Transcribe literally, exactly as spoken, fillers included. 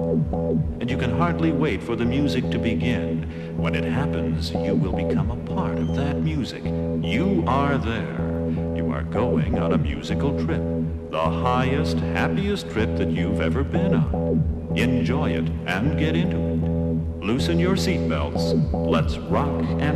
And you can hardly wait for the music to begin. When it happens, you will become a part of that music. You are there. You are going on a musical trip. The highest, happiest trip that you've ever been on. Enjoy it and get into it. Loosen your seatbelts. Let's rock and